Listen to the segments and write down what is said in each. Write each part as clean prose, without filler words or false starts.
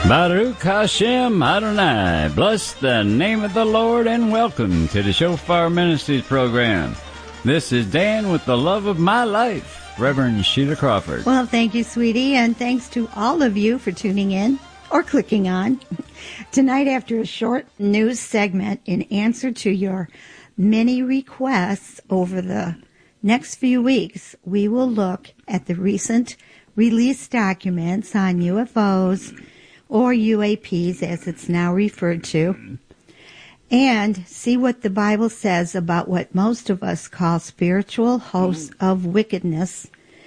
Baruch Hashem Adonai. Bless the name of the Lord and welcome to the Shofar Ministries program. This is Dan with the love of my life, Reverend Sheila Crawford. Well, thank you, sweetie, and thanks to all of you for tuning in or clicking on. Tonight, after a short news segment in answer to your many requests over the next few weeks, we will look at the recent release documents on UFOs, or UAPs as it's now referred to, and see what the Bible says about what most of us call spiritual hosts of wickedness,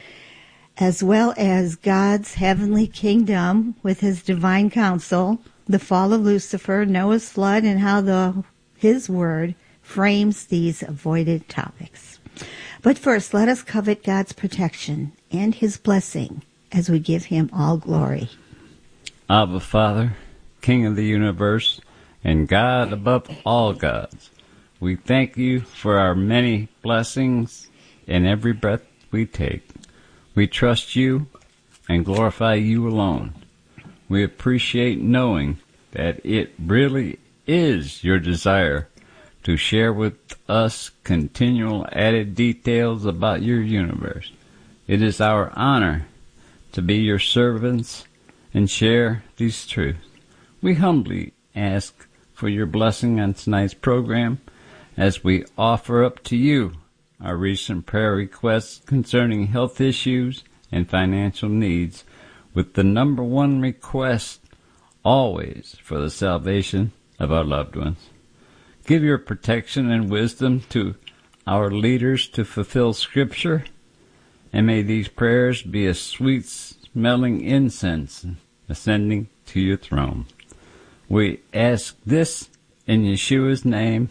as well as God's heavenly kingdom with his divine counsel, the fall of Lucifer, Noah's flood, and how his word frames these avoided topics. But first, let us covet God's protection and his blessing as we give him all glory. Abba, Father, King of the universe, and God above all gods, we thank you for our many blessings in every breath we take. We trust you and glorify you alone. We appreciate knowing that it really is your desire to share with us continual added details about your universe. It is our honor to be your servants and share these truths. We humbly ask for your blessing on tonight's program as we offer up to you our recent prayer requests concerning health issues and financial needs, with the number one request always for the salvation of our loved ones. Give your protection and wisdom to our leaders to fulfill Scripture, and may these prayers be a sweet-smelling incense ascending to your throne. We ask this in Yeshua's name.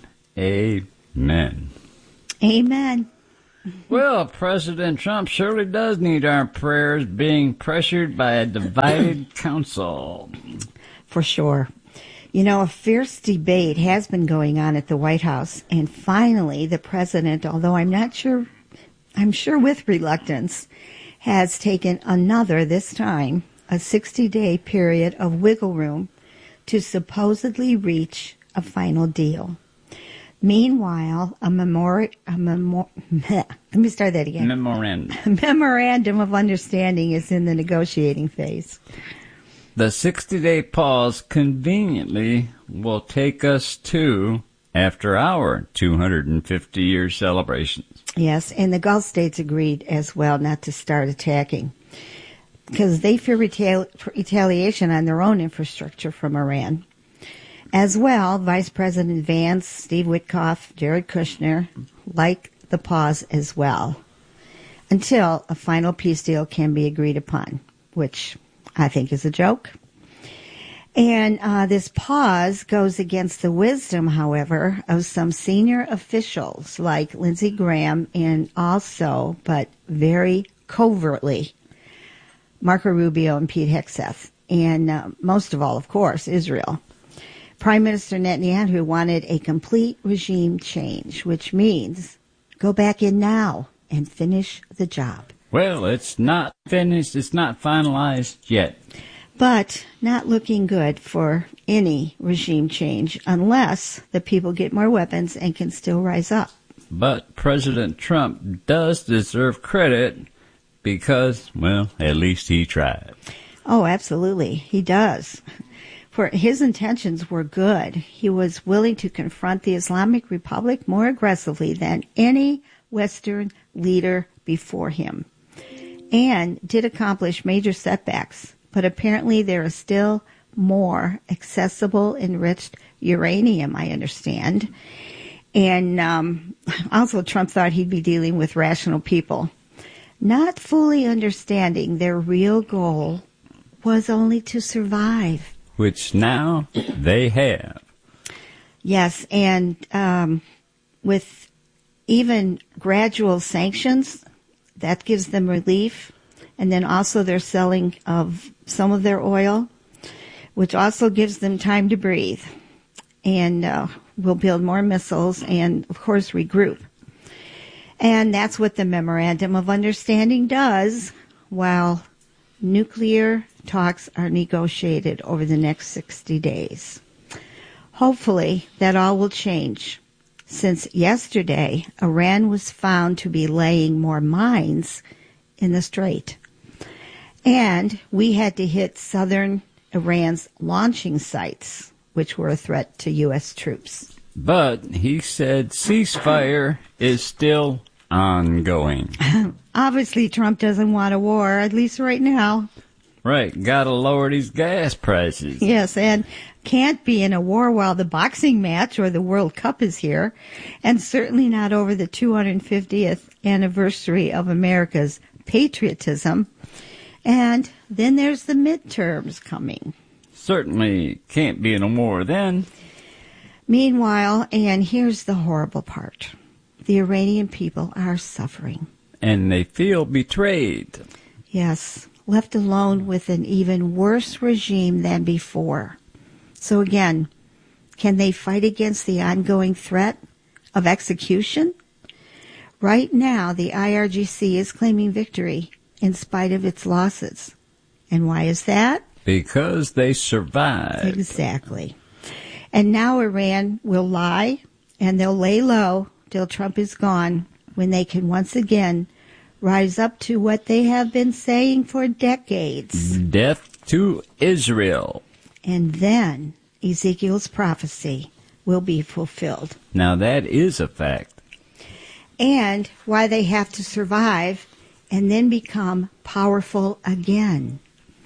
Amen. Amen. Well, President Trump surely does need our prayers, being pressured by a divided council. For sure. You know, a fierce debate has been going on at the White House, and finally the president, although I'm sure with reluctance, has taken this time, a 60-day period of wiggle room to supposedly reach a final deal. Meanwhile, a memorandum of understanding is in the negotiating phase. The 60-day pause conveniently will take us to after our 250-year celebrations. Yes, and the Gulf states agreed as well not to start attacking, because they fear retaliation on their own infrastructure from Iran. As well, Vice President Vance, Steve Witkoff, Jared Kushner like the pause as well, until a final peace deal can be agreed upon, which I think is a joke. And this pause goes against the wisdom, however, of some senior officials like Lindsey Graham and also, but very covertly, Marco Rubio and Pete Hegseth, and most of all, of course, Israel. Prime Minister Netanyahu wanted a complete regime change, which means go back in now and finish the job. Well, it's not finished. It's not finalized yet. But not looking good for any regime change unless the people get more weapons and can still rise up. But President Trump does deserve credit because, well, at least he tried. Oh, absolutely. He does. For his intentions were good. He was willing to confront the Islamic Republic more aggressively than any Western leader before him, and did accomplish major setbacks. But apparently there is still more accessible enriched uranium, I understand. And also Trump thought he'd be dealing with rational people, not fully understanding their real goal was only to survive. Which now they have. Yes, and with even gradual sanctions, that gives them relief. And then also they're selling of some of their oil, which also gives them time to breathe. And we'll build more missiles and, of course, regroup. And that's what the Memorandum of Understanding does, while nuclear talks are negotiated over the next 60 days. Hopefully, that all will change, since yesterday Iran was found to be laying more mines in the strait. And we had to hit southern Iran's launching sites, which were a threat to U.S. troops. But he said ceasefire is still ongoing. Obviously, Trump doesn't want a war, at least right now. Right, gotta lower these gas prices. Yes, and can't be in a war while the boxing match or the World Cup is here, and certainly not over the 250th anniversary of America's patriotism. And then there's the midterms coming. Certainly can't be in a war then. Meanwhile, and here's the horrible part, the Iranian people are suffering. And they feel betrayed. Yes, left alone with an even worse regime than before. So again, can they fight against the ongoing threat of execution? Right now, the IRGC is claiming victory in spite of its losses. And why is that? Because they survived. Exactly. And now Iran will lie, and they'll lay low till Trump is gone, when they can once again rise up to what they have been saying for decades. Death to Israel. And then Ezekiel's prophecy will be fulfilled. Now that is a fact. And why they have to survive and then become powerful again.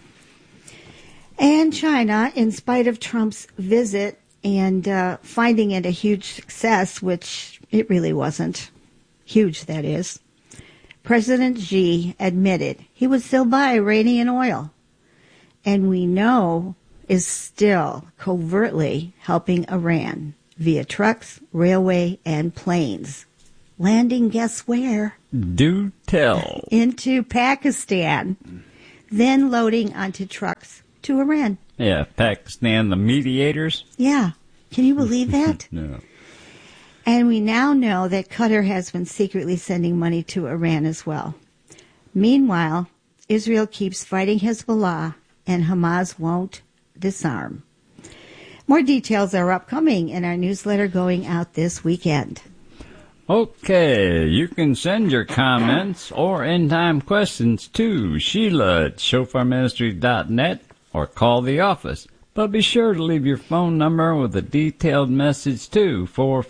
And China, in spite of Trump's visit and finding it a huge success, which it really wasn't, huge that is, President Xi admitted he would still buy Iranian oil. And we know is still covertly helping Iran via trucks, railway, and planes. Landing, guess where? Do tell. Into Pakistan, then loading onto trucks to Iran. Yeah, Pakistan, the mediators. Yeah. Can you believe that? No. And we now know that Qatar has been secretly sending money to Iran as well. Meanwhile, Israel keeps fighting Hezbollah, and Hamas won't disarm. More details are upcoming in our newsletter going out this weekend. Okay, you can send your comments or end-time questions to Sheila at shofarministry.net or call the office. But be sure to leave your phone number with a detailed message to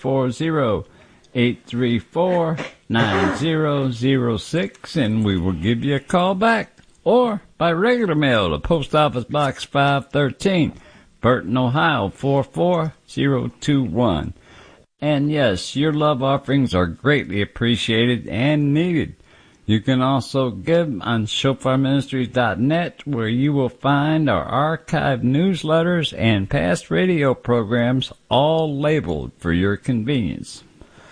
440-834-9006 and we will give you a call back. Or by regular mail to Post Office Box 513, Burton, Ohio 44021. And yes, your love offerings are greatly appreciated and needed. You can also give on shofarministries.net, where you will find our archived newsletters and past radio programs, all labeled for your convenience.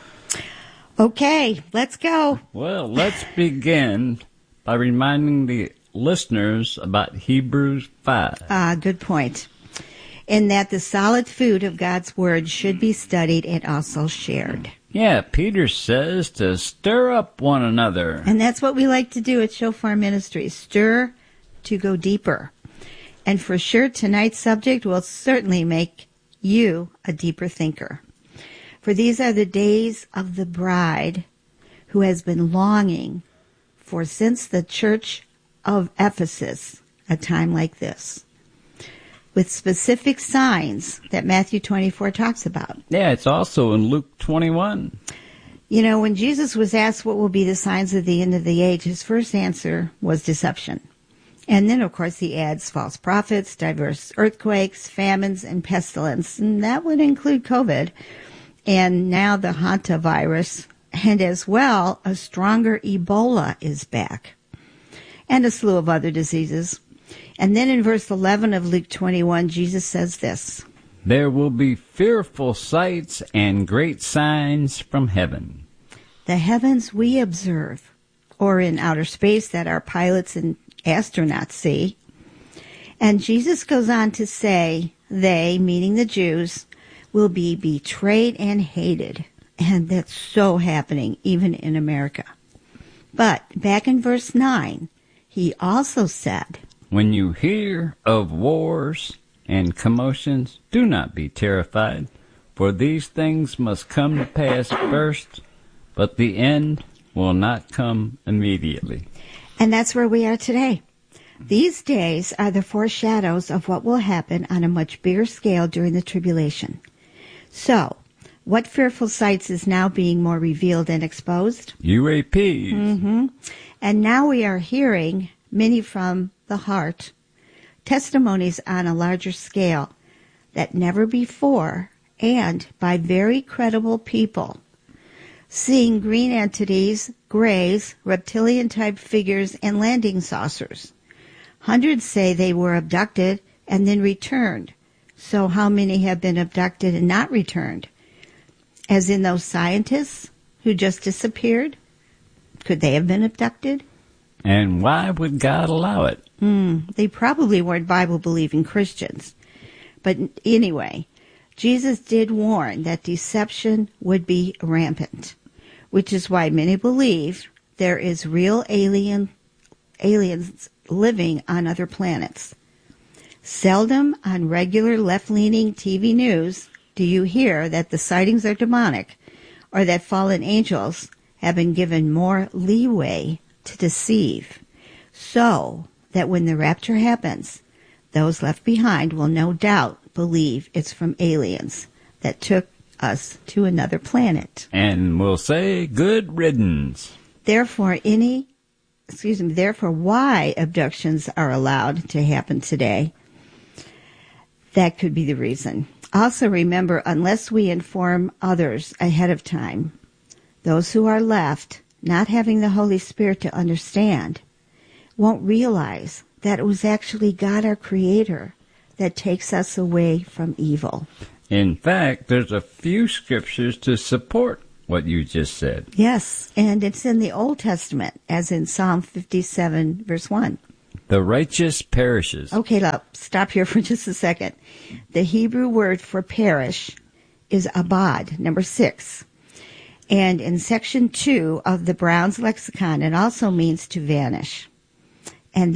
Okay, let's go. Well, let's begin by reminding the listeners about Hebrews 5. Good point. In that the solid food of God's Word should be studied and also shared. Yeah, Peter says to stir up one another. And that's what we like to do at Shofar Ministries, stir to go deeper. And for sure, tonight's subject will certainly make you a deeper thinker. For these are the days of the bride who has been longing for since the church of Ephesus, a time like this, with specific signs that Matthew 24 talks about. Yeah, it's also in Luke 21. You know, when Jesus was asked what will be the signs of the end of the age, his first answer was deception. And then, of course, he adds false prophets, diverse earthquakes, famines, and pestilence. And that would include COVID. And now the hantavirus. And as well, a stronger Ebola is back. And a slew of other diseases. And then in verse 11 of Luke 21, Jesus says this: There will be fearful sights and great signs from heaven. The heavens we observe, or in outer space that our pilots and astronauts see. And Jesus goes on to say, they, meaning the Jews, will be betrayed and hated. And that's so happening, even in America. But back in verse 9, he also said, When you hear of wars and commotions, do not be terrified, for these things must come to pass first, but the end will not come immediately. And that's where we are today. These days are the foreshadows of what will happen on a much bigger scale during the tribulation. So, what fearful sights is now being more revealed and exposed? UAPs. And now we are hearing, many from the heart, testimonies on a larger scale that never before and by very credible people. Seeing green entities, grays, reptilian-type figures, and landing saucers. Hundreds say they were abducted and then returned. So how many have been abducted and not returned? As in those scientists who just disappeared? Could they have been abducted? And why would God allow it? They probably weren't Bible-believing Christians. But anyway, Jesus did warn that deception would be rampant, which is why many believe there is real aliens living on other planets. Seldom on regular left-leaning TV news do you hear that the sightings are demonic or that fallen angels have been given more leeway to deceive, so that when the rapture happens, those left behind will no doubt believe it's from aliens that took us to another planet. And we'll say good riddance. Therefore, why abductions are allowed to happen today, that could be the reason. Also remember, unless we inform others ahead of time, those who are left, not having the Holy Spirit to understand, won't realize that it was actually God, our Creator, that takes us away from evil. In fact, there's a few scriptures to support what you just said. Yes, and it's in the Old Testament, as in Psalm 57, verse 1. The righteous perishes. Okay, stop here for just a second. The Hebrew word for perish is abad, number 6. And in section 2 of the Brown's Lexicon, it also means to vanish. And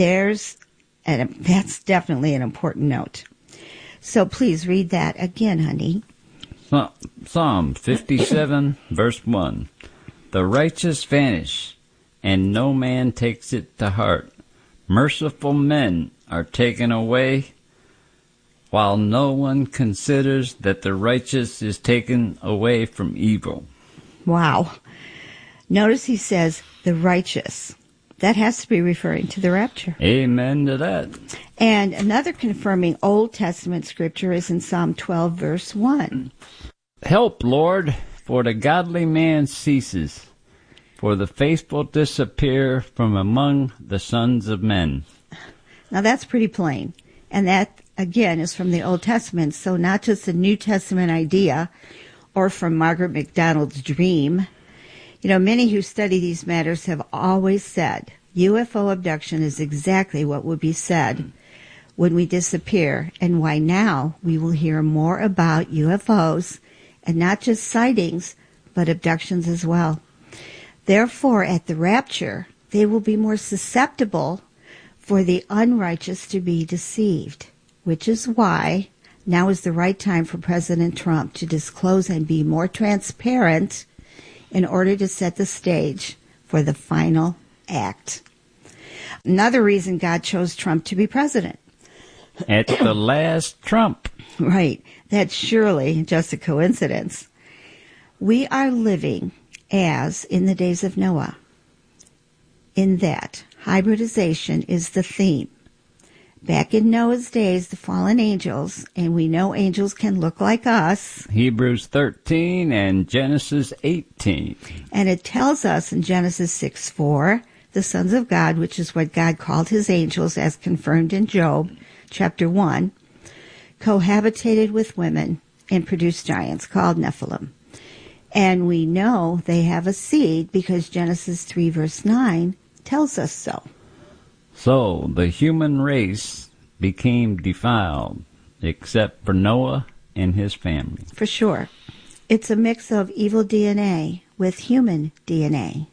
that's definitely an important note. So please read that again, honey. Psalm 57, verse 1. The righteous vanish, and no man takes it to heart. Merciful men are taken away, while no one considers that the righteous is taken away from evil. Wow. Notice he says the righteous. That has to be referring to the rapture. Amen to that. And another confirming Old Testament scripture is in Psalm 12, verse 1. Help, Lord, for the godly man ceases, for the faithful disappear from among the sons of men. Now that's pretty plain. And that, again, is from the Old Testament, so not just a New Testament idea or from Margaret MacDonald's dream. You know, many who study these matters have always said UFO abduction is exactly what would be said when we disappear, and why now we will hear more about UFOs, and not just sightings, but abductions as well. Therefore, at the rapture, they will be more susceptible for the unrighteous to be deceived, which is why now is the right time for President Trump to disclose and be more transparent in order to set the stage for the final act. Another reason God chose Trump to be president. At the last Trump. Right. That's surely just a coincidence. We are living as in the days of Noah, in that hybridization is the theme. Back in Noah's days, the fallen angels, and we know angels can look like us. Hebrews 13 and Genesis 18. And it tells us in Genesis 6:4, the sons of God, which is what God called his angels as confirmed in Job chapter 1, cohabitated with women and produced giants called Nephilim. And we know they have a seed because Genesis 3 verse 9 tells us so. So the human race became defiled, except for Noah and his family. For sure. It's a mix of evil DNA with human DNA.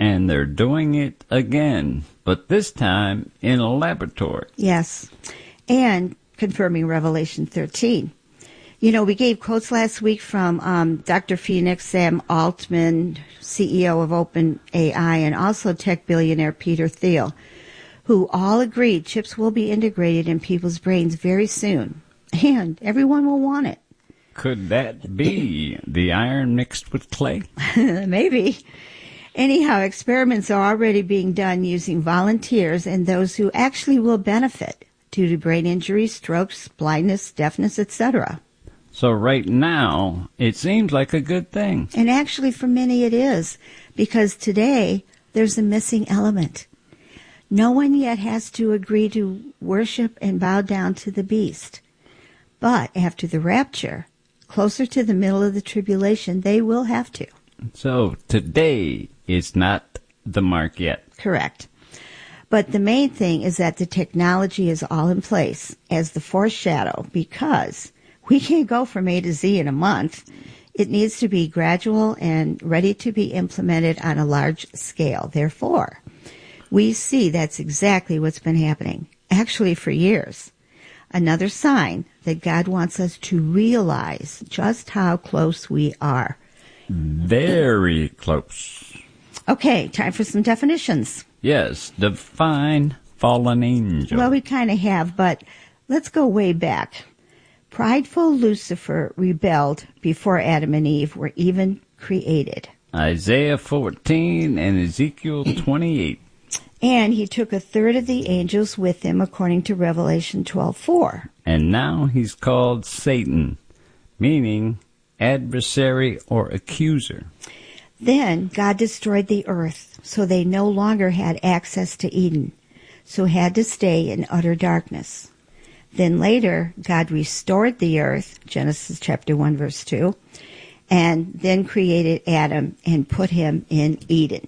And they're doing it again, but this time in a laboratory. Yes, and confirming Revelation 13. You know, we gave quotes last week from Dr. Phoenix, Sam Altman, CEO of OpenAI, and also tech billionaire Peter Thiel, who all agreed chips will be integrated in people's brains very soon, and everyone will want it. Could that be the iron mixed with clay? Maybe. Anyhow, experiments are already being done using volunteers and those who actually will benefit due to brain injury, strokes, blindness, deafness, etc. So right now, it seems like a good thing. And actually for many it is, because today there's a missing element. No one yet has to agree to worship and bow down to the beast. But after the rapture, closer to the middle of the tribulation, they will have to. So today is not the mark yet. Correct. But the main thing is that the technology is all in place as the foreshadow, because we can't go from A to Z in a month. It needs to be gradual and ready to be implemented on a large scale. Therefore, we see that's exactly what's been happening, actually for years. Another sign that God wants us to realize just how close we are. Very close. Okay, time for some definitions. Yes, define fallen angel. Well, we kind of have, but let's go way back. Prideful Lucifer rebelled before Adam and Eve were even created. Isaiah 14 and Ezekiel 28. And he took a third of the angels with him, according to Revelation 12:4. And now he's called Satan, meaning adversary or accuser. Then God destroyed the earth, so they no longer had access to Eden, so had to stay in utter darkness. Then later, God restored the earth, Genesis chapter 1, verse 2, and then created Adam and put him in Eden.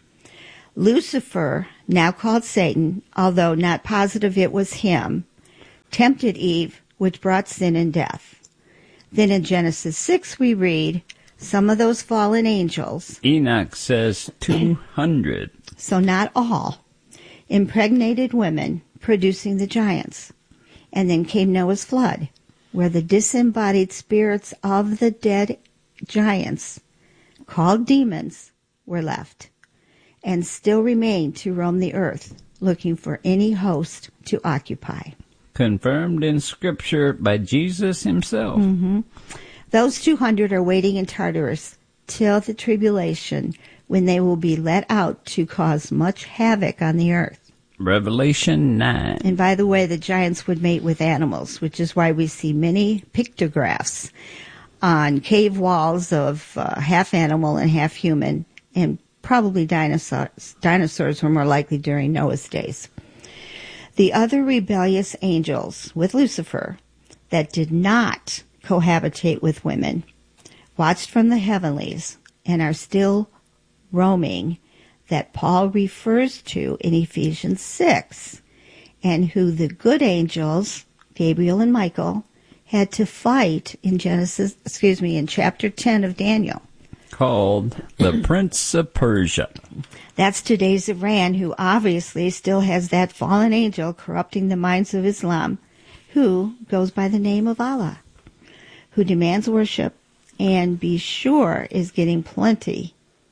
Lucifer, now called Satan, although not positive it was him, tempted Eve, which brought sin and death. Then in Genesis 6 we read, some of those fallen angels, Enoch says 200. So not all, impregnated women, producing the giants. And then came Noah's flood, where the disembodied spirits of the dead giants, called demons, were left, and still remain to roam the earth, looking for any host to occupy. Confirmed in Scripture by Jesus himself. Mm-hmm. Those 200 are waiting in Tartarus till the tribulation, when they will be let out to cause much havoc on the earth. Revelation 9. And by the way, the giants would mate with animals, which is why we see many pictographs on cave walls of half animal and half human, and probably dinosaurs. Dinosaurs were more likely during Noah's days. The other rebellious angels with Lucifer that did not cohabitate with women watched from the heavenlies and are still roaming, that Paul refers to in Ephesians 6, and who the good angels, Gabriel and Michael, had to fight in in chapter 10 of Daniel. Called the Prince of Persia. That's today's Iran, who obviously still has that fallen angel corrupting the minds of Islam, who goes by the name of Allah, who demands worship and be sure is getting plenty.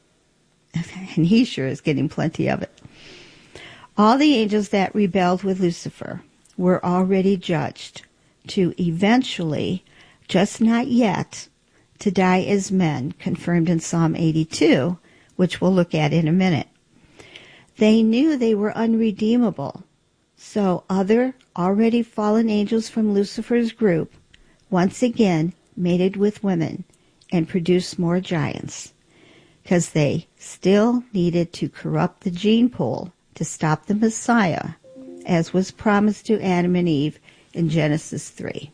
And he sure is getting plenty of it. All the angels that rebelled with Lucifer were already judged to eventually, just not yet, to die as men, confirmed in Psalm 82, which we'll look at in a minute. They knew they were unredeemable, so other already fallen angels from Lucifer's group once again mated with women and produced more giants, because they still needed to corrupt the gene pool to stop the Messiah, as was promised to Adam and Eve in Genesis 3.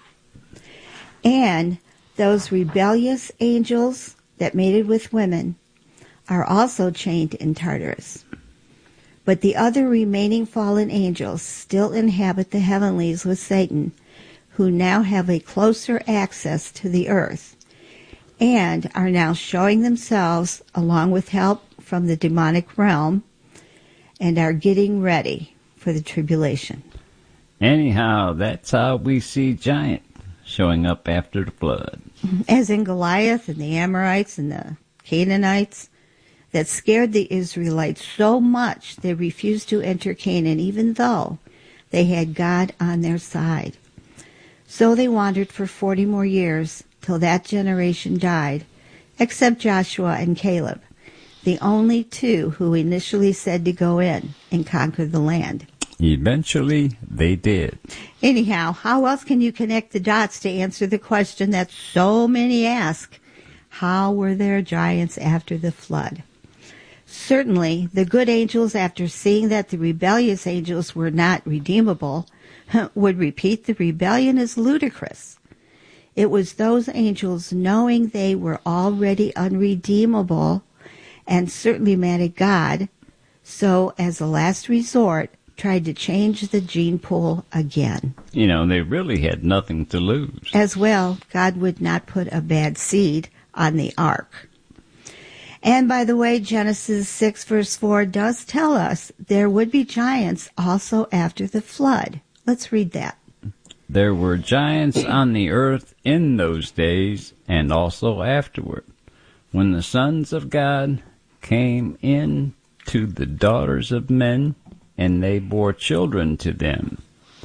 And those rebellious angels that mated with women are also chained in Tartarus. But the other remaining fallen angels still inhabit the heavenlies with Satan, who now have a closer access to the earth, and are now showing themselves, along with help from the demonic realm and are getting ready for the tribulation. Anyhow, that's how we see giant showing up after the flood. As in Goliath and the Amorites and the Canaanites, that scared the Israelites so much they refused to enter Canaan, even though they had God on their side. So they wandered for 40 more years till that generation died, except Joshua and Caleb, the only two who initially said to go in and conquer the land. Eventually, they did. Anyhow, how else can you connect the dots to answer the question that so many ask? How were there giants after the flood? Certainly, the good angels, after seeing that the rebellious angels were not redeemable, would repeat the rebellion as ludicrous. It was those angels, knowing they were already unredeemable and certainly mad at God, so as a last resort, tried to change the gene pool again. You know, they really had nothing to lose. As well, God would not put a bad seed on the ark. And by the way, Genesis 6 verse 4 does tell us there would be giants also after the flood. Let's read that. There were giants on the earth in those days and also afterward, when the sons of God came in to the daughters of men, and they bore children to them.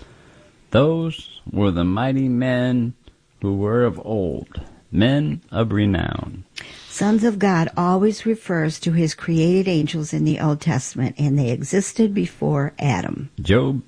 Those were the mighty men who were of old, men of renown. Sons of God always refers to his created angels in the Old Testament, and they existed before Adam. Job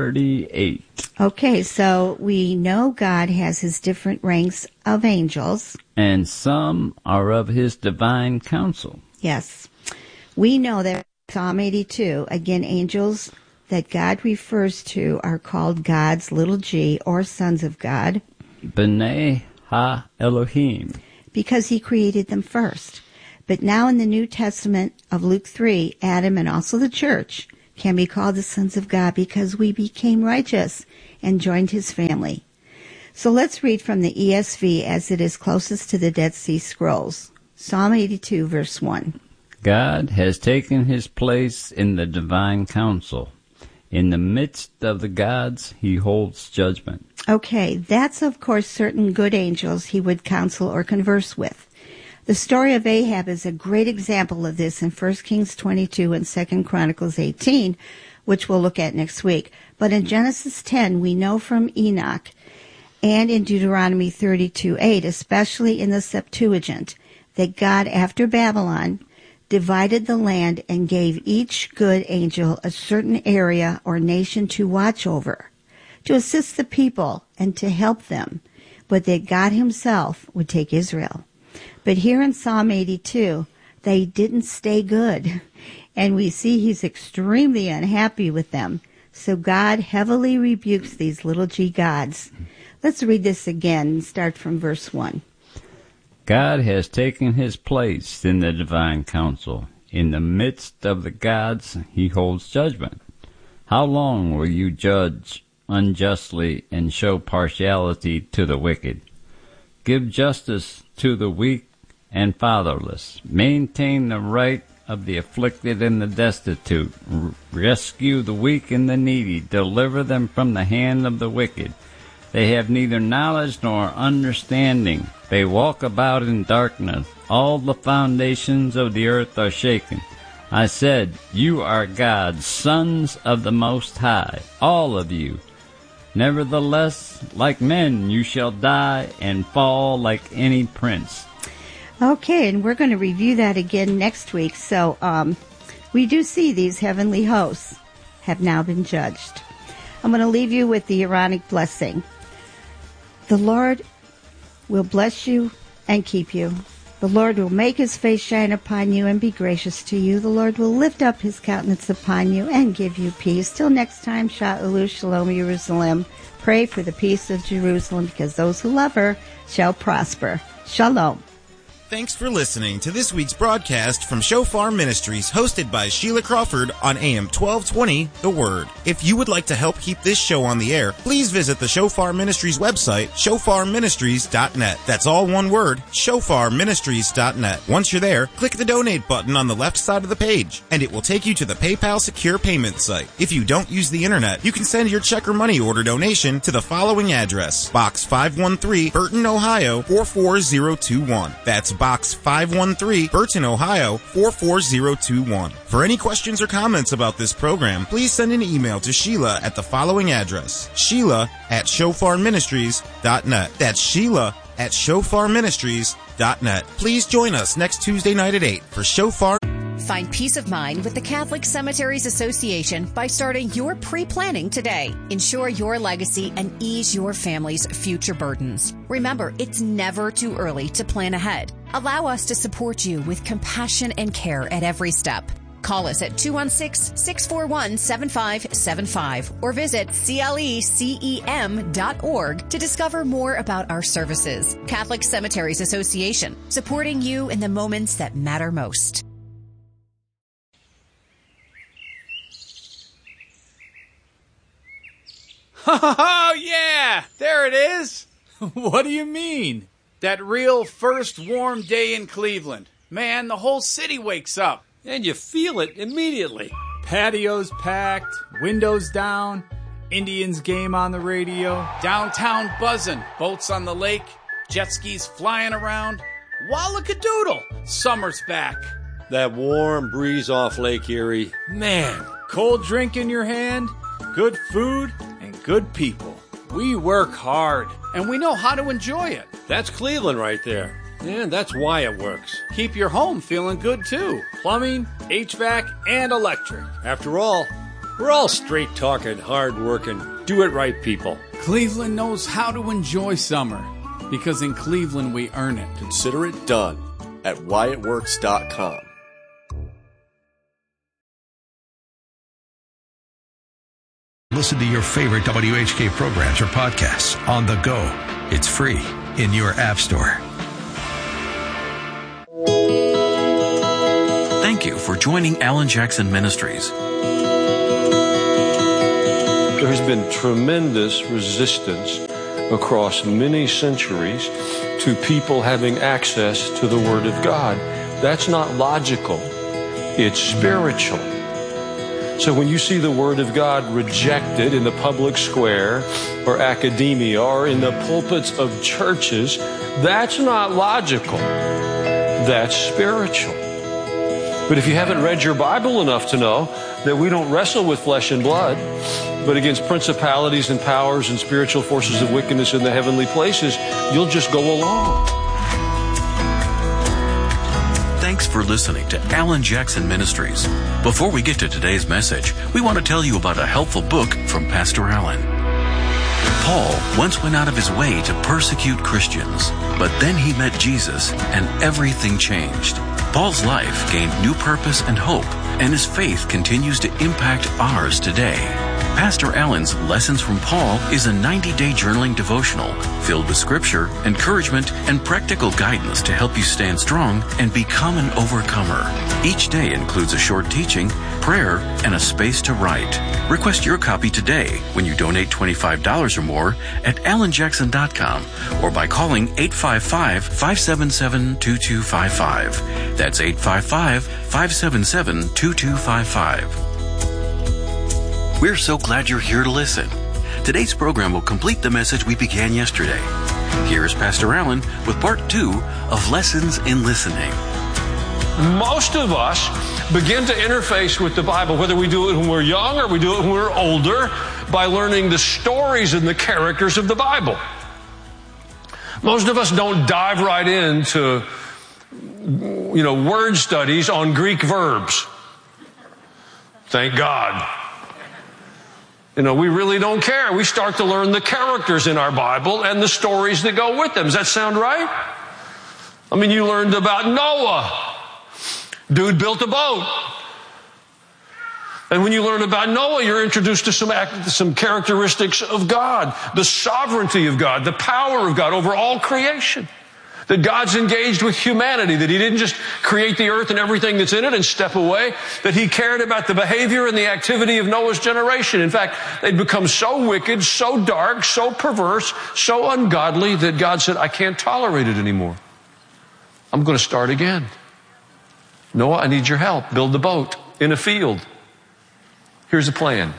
38. Okay, so we know God has his different ranks of angels. And some are of his divine counsel. Yes. We know that Psalm 82, again, angels that God refers to are called God's little g, or sons of God. B'nai ha-Elohim. Because he created them first. But now in the New Testament of Luke 3, Adam and also the church can be called the sons of God because we became righteous and joined his family. So let's read from the ESV as it is closest to the Dead Sea Scrolls. Psalm 82, verse 1. God has taken his place in the divine council. In the midst of the gods, he holds judgment. Okay, that's of course certain good angels he would counsel or converse with. The story of Ahab is a great example of this in 1 Kings 22 and 2 Chronicles 18, which we'll look at next week. But in Genesis 10, we know from Enoch and in Deuteronomy 32:8, especially in the Septuagint, that God, after Babylon, divided the land and gave each good angel a certain area or nation to watch over, to assist the people and to help them, but that God himself would take Israel. But here in Psalm 82, they didn't stay good, and we see he's extremely unhappy with them. So God heavily rebukes these little g gods. Let's read this again and start from verse 1. God has taken his place in the divine council. In the midst of the gods, he holds judgment. How long will you judge unjustly and show partiality to the wicked? Give justice to the weak and fatherless. Maintain the right of the afflicted and the destitute. Rescue the weak and the needy. Deliver them from the hand of the wicked. They have neither knowledge nor understanding. They walk about in darkness. All the foundations of the earth are shaken. I said, you are God's sons of the Most High, all of you. Nevertheless, like men, you shall die and fall like any prince. Okay, and we're going to review that again next week. So we do see these heavenly hosts have now been judged. I'm going to leave you with the Aaronic blessing. The Lord will bless you and keep you. The Lord will make his face shine upon you and be gracious to you. The Lord will lift up his countenance upon you and give you peace. Till next time, Sha'ulu Shalom Jerusalem. Pray for the peace of Jerusalem, because those who love her shall prosper. Shalom. Thanks for listening to this week's broadcast from Shofar Ministries, hosted by Sheila Crawford on AM 1220, The Word. If you would like to help keep this show on the air, please visit the Shofar Ministries website, shofarministries.net. That's all one word, shofarministries.net. Once you're there, click the donate button on the left side of the page, and it will take you to the PayPal secure payment site. If you don't use the internet, you can send your check or money order donation to the following address: Box 513, Burton, Ohio 44021. That's Box 513, Burton, Ohio 44021. For any questions or comments about this program, please send an email to Sheila at the following address: Sheila@shofarministries.net. That's Sheila@shofarministries.net. Please join us next Tuesday night at 8 for Shofar. Find peace of mind with the Catholic Cemeteries Association by starting your pre-planning today. Ensure your legacy and ease your family's future burdens. Remember, it's never too early to plan ahead. Allow us to support you with compassion and care at every step. Call us at 216-641-7575 or visit clecem.org to discover more about our services. Catholic Cemeteries Association, supporting you in the moments that matter most. Oh, yeah, there it is. What do you mean? That real first warm day in Cleveland. Man, the whole city wakes up. And you feel it immediately. Patios packed, windows down, Indians game on the radio, downtown buzzing, boats on the lake, jet skis flying around. Wallakadoodle, summer's back. That warm breeze off Lake Erie. Man. Cold drink in your hand, good food, and good people. We work hard, and we know how to enjoy it. That's Cleveland right there. And that's why it works. Keep your home feeling good, too. Plumbing, HVAC, and electric. After all, we're all straight-talking, hard-working, do-it-right people. Cleveland knows how to enjoy summer, because in Cleveland we earn it. Consider it done at whyitworks.com. Listen to your favorite WHK programs or podcasts on the go. It's free in your app store. Thank you for joining Alan Jackson Ministries. There has been tremendous resistance across many centuries to people having access to the Word of God. That's not logical. It's spiritual. So when you see the Word of God rejected in the public square or academia or in the pulpits of churches, that's not logical. That's spiritual. But if you haven't read your Bible enough to know that we don't wrestle with flesh and blood, but against principalities and powers and spiritual forces of wickedness in the heavenly places, you'll just go along. Thanks for listening to Alan Jackson Ministries. Before we get to today's message, we want to tell you about a helpful book from Pastor Alan. Paul once went out of his way to persecute Christians, but then he met Jesus and everything changed. Paul's life gained new purpose and hope, and his faith continues to impact ours today. Pastor Alan's Lessons from Paul is a 90-day journaling devotional filled with scripture, encouragement, and practical guidance to help you stand strong and become an overcomer. Each day includes a short teaching, prayer, and a space to write. Request your copy today when you donate $25 or more at alanjackson.com or by calling 855-577-2255. That's 855-577-2255. We're so glad you're here to listen. Today's program will complete the message we began yesterday. Here's Pastor Alan with part 2 of Lessons in Listening. Most of us begin to interface with the Bible, whether we do it when we're young or we do it when we're older, by learning the stories and the characters of the Bible. Most of us don't dive right into, word studies on Greek verbs. Thank God. We really don't care. We start to learn the characters in our Bible and the stories that go with them. Does that sound right? You learned about Noah. Dude built a boat. And when you learn about Noah, you're introduced to some characteristics of God, the sovereignty of God, the power of God over all creation. That God's engaged with humanity, that He didn't just create the earth and everything that's in it and step away, that He cared about the behavior and the activity of Noah's generation. In fact, they'd become so wicked, so dark, so perverse, so ungodly that God said, I can't tolerate it anymore. I'm going to start again. Noah, I need your help. Build the boat in a field. Here's the plan.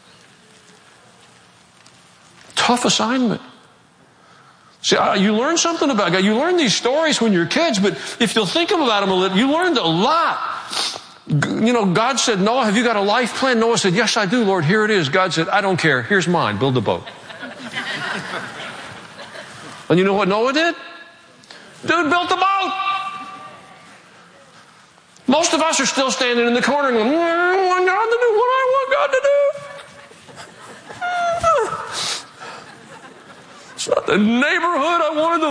Tough assignment. See, you learn something about God. You learn these stories when you're kids, but if you'll think about them a little, you learned a lot. You know, God said, Noah, have you got a life plan? Noah said, yes, I do, Lord. Here it is. God said, I don't care. Here's mine. Build a boat. And you know what Noah did? Dude built a boat. Most of us are still standing in the corner and going, I want God to do what I want God to do. It's not the neighborhood I wanted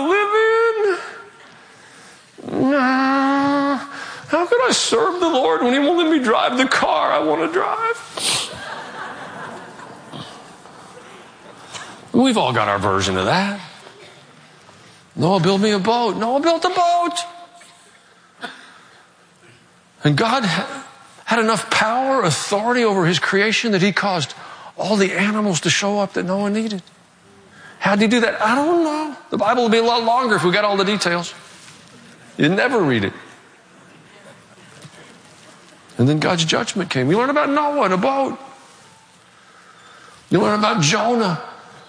to live in. How could I serve the Lord when He won't let me drive the car I want to drive? We've all got our version of that. Noah, build me a boat. Noah built a boat. And God had enough power, authority over His creation that He caused all the animals to show up that Noah needed. How did He do that? I don't know. The Bible would be a lot longer if we got all the details. You'd never read it. And then God's judgment came. You learn about Noah and a boat. You learn about Jonah.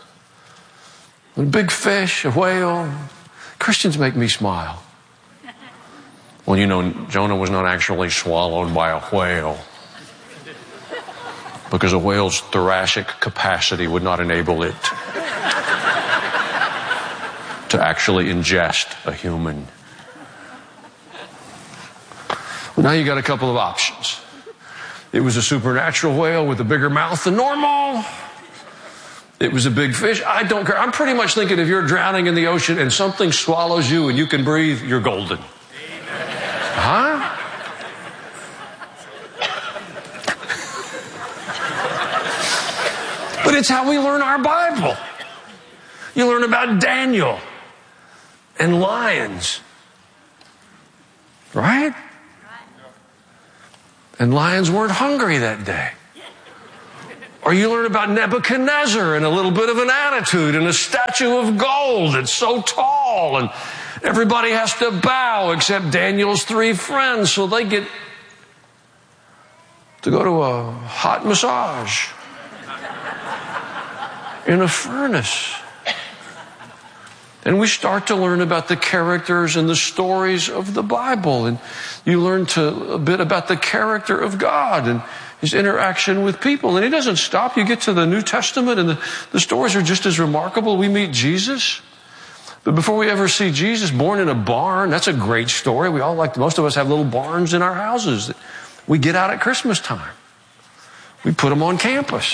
A big fish, a whale. Christians make me smile. Well, you know, Jonah was not actually swallowed by a whale, because a whale's thoracic capacity would not enable it to actually ingest a human. Well, now you got a couple of options. It was a supernatural whale with a bigger mouth than normal. It was a big fish. I don't care. I'm pretty much thinking if you're drowning in the ocean and something swallows you and you can breathe, you're golden. Huh? But it's how we learn our Bible. You learn about Daniel and lions. Right? And lions weren't hungry that day. Or you learn about Nebuchadnezzar and a little bit of an attitude and a statue of gold that's so tall and everybody has to bow except Daniel's 3 friends, so they get to go to a hot massage in a furnace. And we start to learn about the characters and the stories of the Bible. And you learn a bit about the character of God and His interaction with people. And He doesn't stop. You get to the New Testament and the stories are just as remarkable. We meet Jesus. But before we ever see Jesus born in a barn, that's a great story. Most of us have little barns in our houses that we get out at Christmas time. We put them on campus.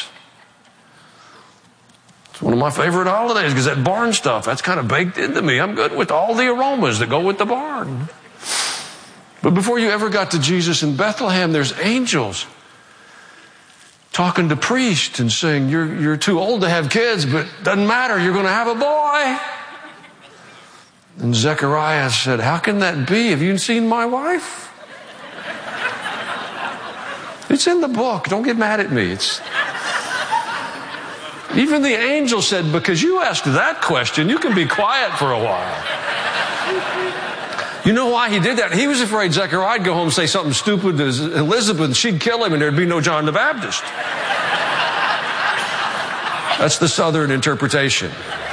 It's one of my favorite holidays because that barn stuff, that's kind of baked into me. I'm good with all the aromas that go with the barn. But before you ever got to Jesus in Bethlehem, there's angels talking to priests and saying, you're too old to have kids, but doesn't matter, you're going to have a boy. And Zechariah said, how can that be? Have you seen my wife? It's in the book. Don't get mad at me. Even the angel said, because you asked that question, you can be quiet for a while. You know why he did that? He was afraid Zechariah would go home and say something stupid to Elizabeth, and she'd kill him, and there'd be no John the Baptist. That's the Southern interpretation.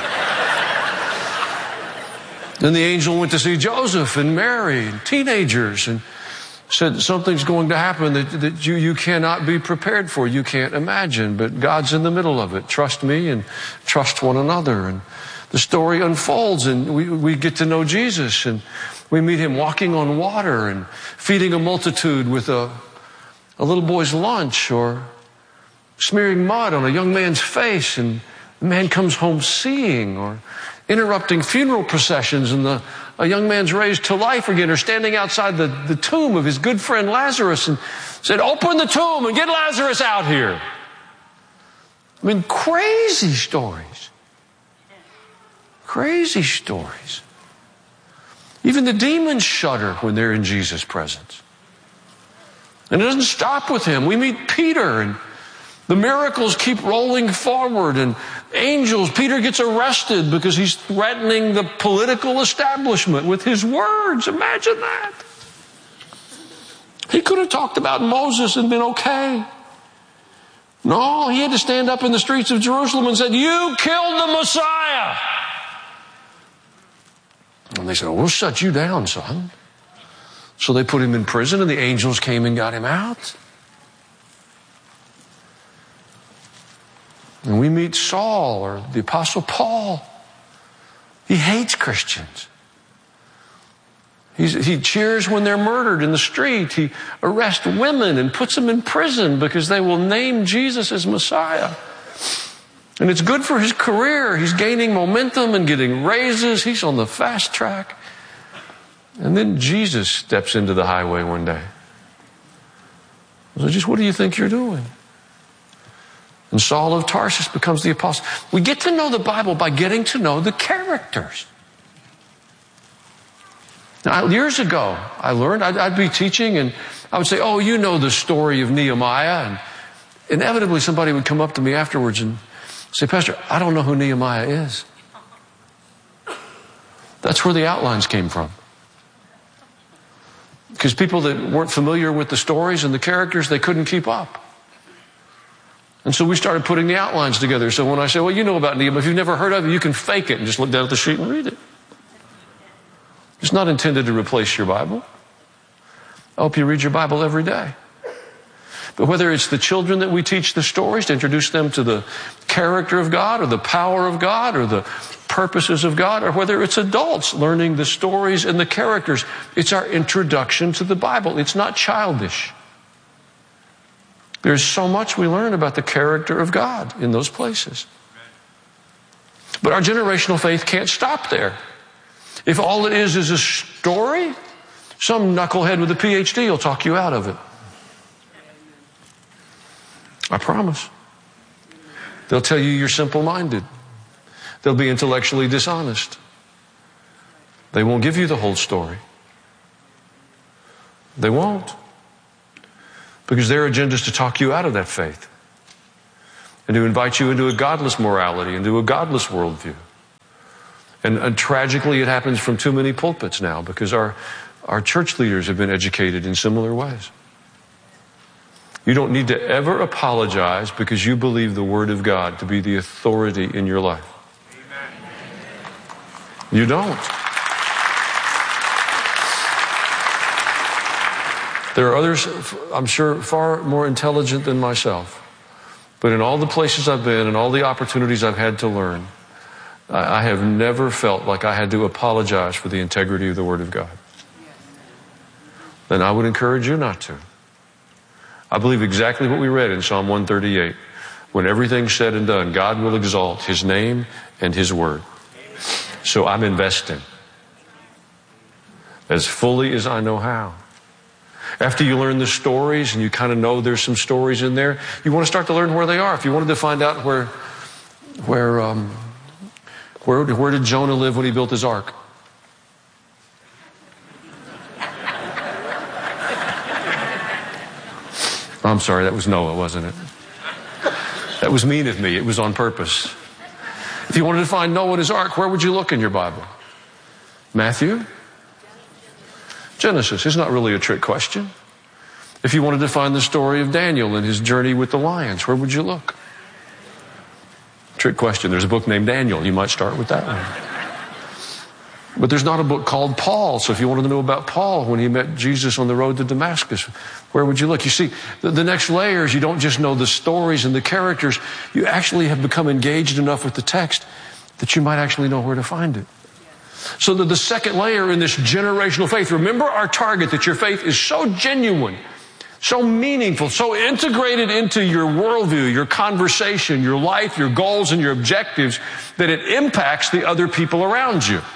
Then the angel went to see Joseph and Mary and teenagers and said something's going to happen that you cannot be prepared for. You can't imagine, but God's in the middle of it. Trust me and trust one another. And the story unfolds and we get to know Jesus and we meet Him walking on water and feeding a multitude with a little boy's lunch, or smearing mud on a young man's face and the man comes home seeing, or interrupting funeral processions and a young man's raised to life again, or standing outside the tomb of his good friend Lazarus and said, open the tomb and get Lazarus out here. I mean, crazy stories. Crazy stories. Even the demons shudder when they're in Jesus' presence. And it doesn't stop with him. We meet Peter, and the miracles keep rolling forward, and angels. Peter gets arrested because he's threatening the political establishment with his words. Imagine that. He could have talked about Moses and been okay. No, he had to stand up in the streets of Jerusalem and said, "You killed the Messiah." And they said, "We'll shut you down, son." So they put him in prison, and the angels came and got him out. And we meet Saul, or the Apostle Paul. He hates Christians. He cheers when they're murdered in the street. He arrests women and puts them in prison because they will name Jesus as Messiah. And it's good for his career. He's gaining momentum and getting raises. He's on the fast track. And then Jesus steps into the highway one day. So just what do you think you're doing? And Saul of Tarsus becomes the apostle. We get to know the Bible by getting to know the characters. Now, years ago, I learned, I'd be teaching and I would say, "Oh, you know the story of Nehemiah." And inevitably somebody would come up to me afterwards and say, "Pastor, I don't know who Nehemiah is." That's where the outlines came from. Because people that weren't familiar with the stories and the characters, they couldn't keep up. And so we started putting the outlines together. So when I say, "Well, you know about Nehemiah," if you've never heard of it, you can fake it and just look down at the sheet and read it. It's not intended to replace your Bible. I hope you read your Bible every day. But whether it's the children that we teach the stories to introduce them to the character of God or the power of God or the purposes of God, or whether it's adults learning the stories and the characters, it's our introduction to the Bible. It's not childish. There's so much we learn about the character of God in those places. But our generational faith can't stop there. If all it is a story, some knucklehead with a PhD will talk you out of it. I promise. They'll tell you you're simple-minded. They'll be intellectually dishonest. They won't give you the whole story. They won't. Because their agenda is to talk you out of that faith and to invite you into a godless morality, into a godless worldview. And tragically, it happens from too many pulpits now because our church leaders have been educated in similar ways. You don't need to ever apologize because you believe the Word of God to be the authority in your life. You don't. There are others, I'm sure, far more intelligent than myself. But in all the places I've been and all the opportunities I've had to learn, I have never felt like I had to apologize for the integrity of the Word of God. And I would encourage you not to. I believe exactly what we read in Psalm 138. When everything's said and done, God will exalt His name and His Word. So I'm investing as fully as I know how. After you learn the stories and you kind of know there's some stories in there, you want to start to learn where they are. If you wanted to find out where did Jonah live when he built his ark? I'm sorry, that was Noah, wasn't it? That was mean of me. It was on purpose. If you wanted to find Noah and his ark, where would you look in your Bible? Matthew? Genesis. It's not really a trick question. If you wanted to find the story of Daniel and his journey with the lions, where would you look? Trick question. There's a book named Daniel. You might start with that one. But there's not a book called Paul. So if you wanted to know about Paul when he met Jesus on the road to Damascus, where would you look? You see, the next layer is you don't just know the stories and the characters. You actually have become engaged enough with the text that you might actually know where to find it. So the second layer in this generational faith, remember our target, that your faith is so genuine, so meaningful, so integrated into your worldview, your conversation, your life, your goals, and your objectives, that it impacts the other people around you.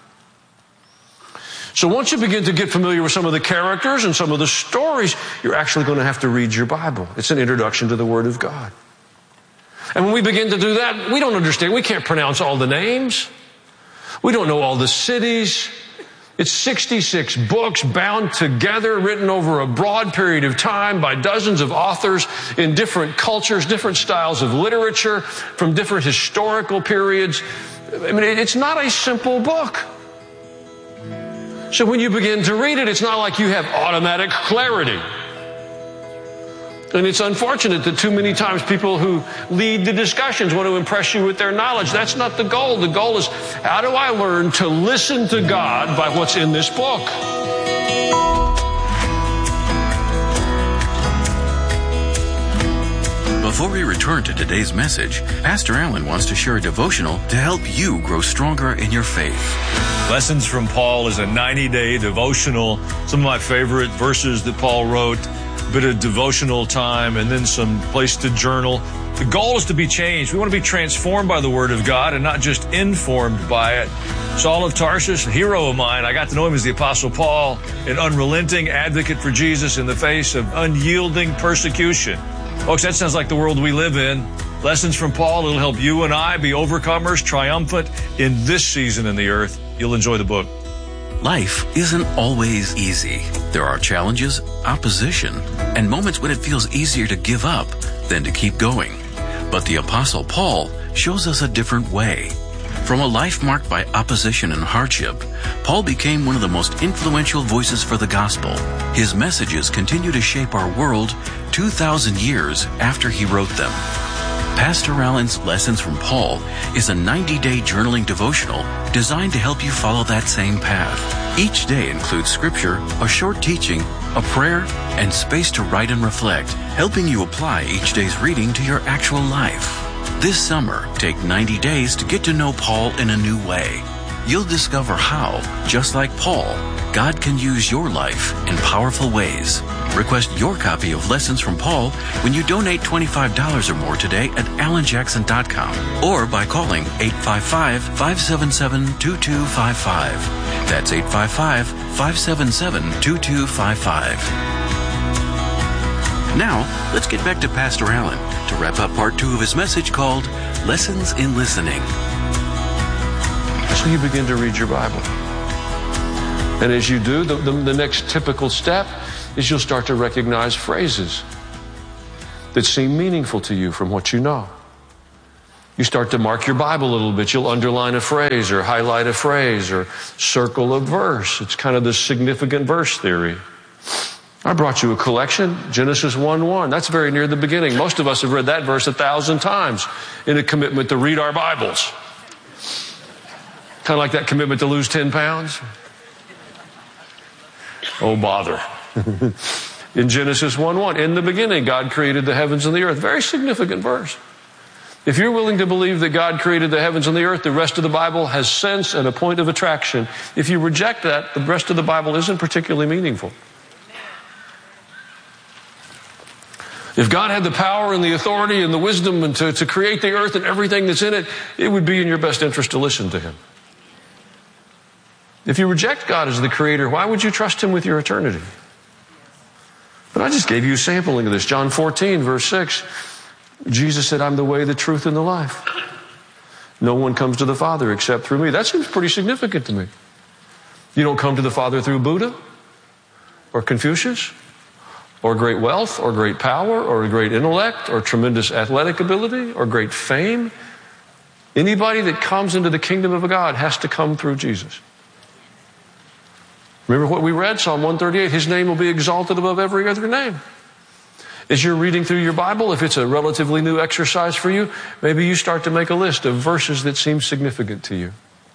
So once you begin to get familiar with some of the characters and some of the stories, you're actually going to have to read your Bible. It's an introduction to the Word of God. And when we begin to do that, we don't understand. We can't pronounce all the names. We don't know all the cities. It's 66 books bound together, written over a broad period of time by dozens of authors in different cultures, different styles of literature, from different historical periods. I mean, it's not a simple book. So when you begin to read it, it's not like you have automatic clarity. And it's unfortunate that too many times people who lead the discussions want to impress you with their knowledge. That's not the goal. The goal is, how do I learn to listen to God by what's in this book? Before we return to today's message, Pastor Allen wants to share a devotional to help you grow stronger in your faith. Lessons from Paul is a 90-day devotional. Some of my favorite verses that Paul wrote, a bit of devotional time, and then some place to journal. The goal is to be changed. We want to be transformed by the Word of God and not just informed by it. Saul of Tarsus, a hero of mine, I got to know him as the Apostle Paul, an unrelenting advocate for Jesus in the face of unyielding persecution. Folks, that sounds like the world we live in. Lessons from Paul, it'll help you and I be overcomers, triumphant in this season in the earth. You'll enjoy the book. Life isn't always easy. There are challenges, opposition, and moments when it feels easier to give up than to keep going. But the Apostle Paul shows us a different way. From a life marked by opposition and hardship, Paul became one of the most influential voices for the gospel. His messages continue to shape our world 2,000 years after he wrote them. Pastor Allen's Lessons from Paul is a 90-day journaling devotional designed to help you follow that same path. Each day includes scripture, a short teaching, a prayer, and space to write and reflect, helping you apply each day's reading to your actual life. This summer, take 90 days to get to know Paul in a new way. You'll discover how, just like Paul, God can use your life in powerful ways. Request your copy of Lessons from Paul when you donate $25 or more today at AlanJackson.com or by calling 855-577-2255. That's 855-577-2255. Now, let's get back to Pastor Allen to wrap up part 2 of his message called Lessons in Listening. So you begin to read your Bible. And as you do, the next typical step is you'll start to recognize phrases that seem meaningful to you from what you know. You start to mark your Bible a little bit. You'll underline a phrase or highlight a phrase or circle a verse. It's kind of the significant verse theory. I brought you a collection, Genesis 1:1. That's very near the beginning. Most of us have read that verse 1,000 times in a commitment to read our Bibles. Kind of like that commitment to lose 10 pounds. Oh, bother. In Genesis 1:1, in the beginning, God created the heavens and the earth. Very significant verse. If you're willing to believe that God created the heavens and the earth, the rest of the Bible has sense and a point of attraction. If you reject that, the rest of the Bible isn't particularly meaningful. If God had the power and the authority and the wisdom and to create the earth and everything that's in it, it would be in your best interest to listen to Him. If you reject God as the creator, why would you trust Him with your eternity? But I just gave you a sampling of this. John 14, verse 6. Jesus said, I'm the way, the truth, and the life. No one comes to the Father except through me. That seems pretty significant to me. You don't come to the Father through Buddha or Confucius or great wealth or great power or great intellect or tremendous athletic ability or great fame. Anybody that comes into the kingdom of God has to come through Jesus. Remember what we read, Psalm 138, His name will be exalted above every other name. As you're reading through your Bible, if it's a relatively new exercise for you, maybe you start to make a list of verses that seem significant to you.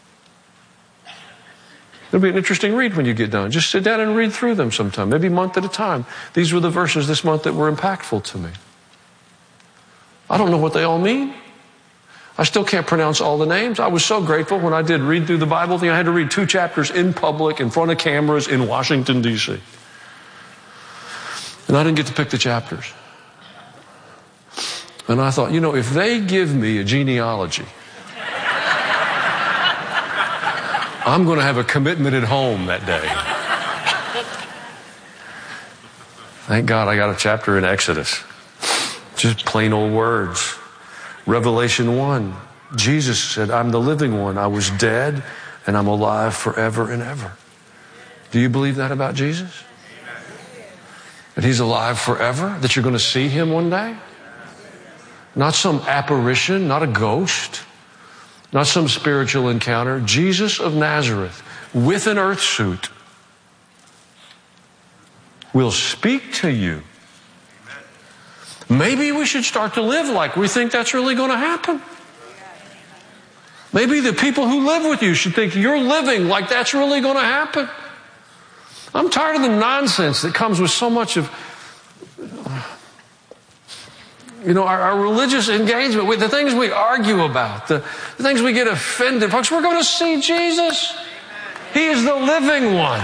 It'll be an interesting read when you get done. Just sit down and read through them sometime, maybe a month at a time. These were the verses this month that were impactful to me. I don't know what they all mean. I still can't pronounce all the names. I was so grateful when I did read through the Bible thing. I had to read 2 chapters in public, in front of cameras in Washington, D.C. And I didn't get to pick the chapters. And I thought, if they give me a genealogy, I'm going to have a commitment at home that day. Thank God I got a chapter in Exodus. Just plain old words. Revelation 1, Jesus said, I'm the living one. I was dead and I'm alive forever and ever. Do you believe that about Jesus? That He's alive forever? That you're going to see Him one day? Not some apparition, not a ghost, not some spiritual encounter. Jesus of Nazareth, with an earth suit, will speak to you. Maybe we should start to live like we think that's really going to happen. Maybe the people who live with you should think you're living like that's really going to happen. I'm tired of the nonsense that comes with so much of, our religious engagement, with the things we argue about, the things we get offended. Folks, we're going to see Jesus. He is the living one.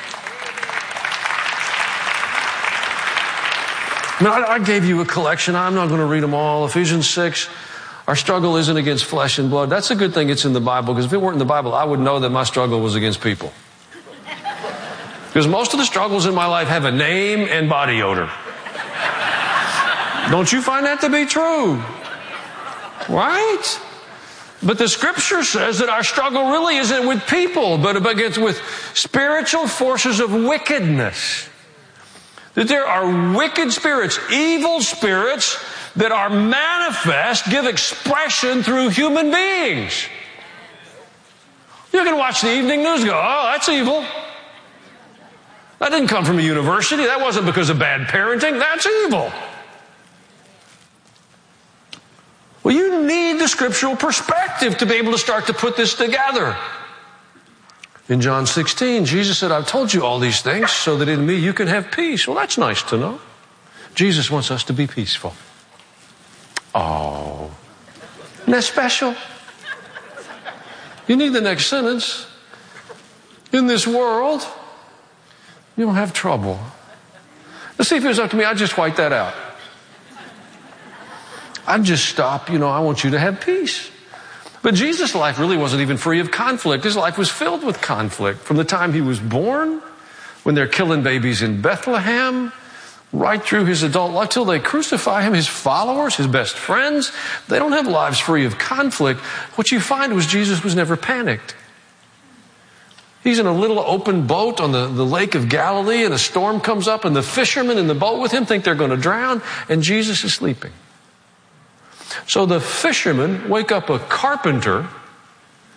Now, I gave you a collection. I'm not going to read them all. Ephesians 6, our struggle isn't against flesh and blood. That's a good thing it's in the Bible, because if it weren't in the Bible, I would know that my struggle was against people. Because most of the struggles in my life have a name and body odor. Don't you find that to be true? Right? But the Scripture says that our struggle really isn't with people, but it's with spiritual forces of wickedness. That there are wicked spirits, evil spirits that are manifest, give expression through human beings. You can watch the evening news and go, oh, that's evil. That didn't come from a university. That wasn't because of bad parenting. That's evil. Well, you need the scriptural perspective to be able to start to put this together. In John 16, Jesus said, I've told you all these things so that in me you can have peace. Well, that's nice to know. Jesus wants us to be peaceful. Oh, isn't that special? You need the next sentence. In this world, you'll have trouble. Let's see, if it was up to me, I'd just white that out. I'd just stop, I want you to have peace. But Jesus' life really wasn't even free of conflict. His life was filled with conflict. From the time he was born, when they're killing babies in Bethlehem, right through his adult life, till they crucify him, his followers, his best friends, they don't have lives free of conflict. What you find was Jesus was never panicked. He's in a little open boat on the lake of Galilee, and a storm comes up, and the fishermen in the boat with him think they're going to drown, and Jesus is sleeping. So the fishermen wake up a carpenter